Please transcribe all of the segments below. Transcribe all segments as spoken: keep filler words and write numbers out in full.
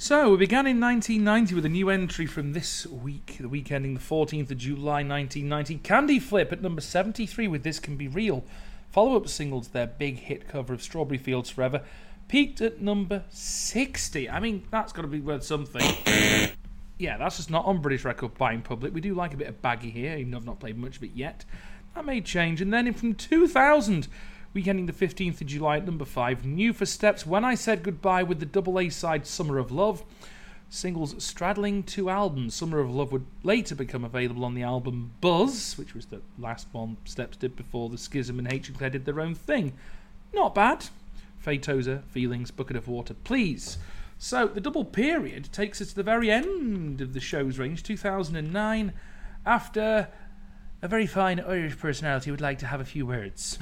So, we began in nineteen ninety with a new entry from this week, the week ending the fourteenth of July nineteen ninety. Candy Flip at number seventy-three with This Can Be Real. Follow-up single to their big hit cover of Strawberry Fields Forever. Peaked at number sixty. I mean, that's got to be worth something. Yeah, that's just not on British record buying public. We do like a bit of baggy here, even though I've not played much of it yet. That may change. And then from two thousand... week ending the fifteenth of July at number five, New for Steps, When I Said Goodbye with the double A-side Summer of Love. Singles straddling two albums. Summer of Love would later become available on the album Buzz, which was the last one Steps did before the Schism and H and Claire did their own thing. Not bad. Fatoza, Feelings, Bucket of Water, Please. So the double period takes us to the very end of the show's range, two thousand nine, after a very fine Irish personality would like to have a few words.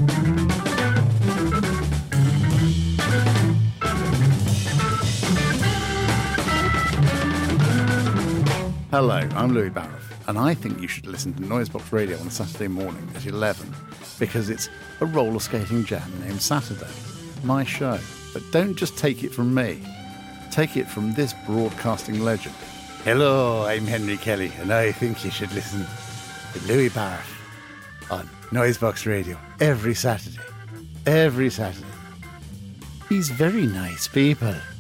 Hello, I'm Louis Barrett, and I think you should listen to Noisebox Radio on a Saturday morning at eleven, because it's a roller skating jam named Saturday, my show. But don't just take it from me, take it from this broadcasting legend. Hello, I'm Henry Kelly, and I think you should listen Louis Barrett on Noisebox Radio every Saturday. Every Saturday. He's very nice people.